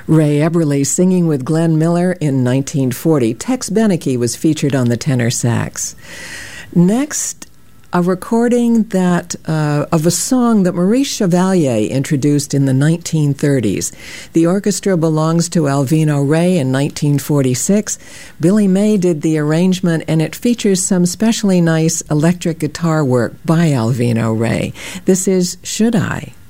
Ray Eberle singing with Glenn Miller in 1940. Tex Beneke was featured on the tenor sax. Next, a recording that of a song that Maurice Chevalier introduced in the 1930s. The orchestra belongs to Alvino Ray in 1946. Billy May did the arrangement, and it features some specially nice electric guitar work by Alvino Ray. This is Should I?